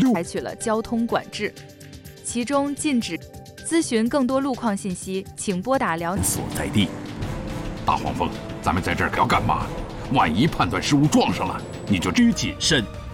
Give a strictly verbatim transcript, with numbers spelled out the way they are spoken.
采取了交通管制，其中禁止咨询更多路况信息，请拨打辽所在地。大黄蜂，咱们在这儿要干嘛？万一判断失误撞上了，你就知谨慎。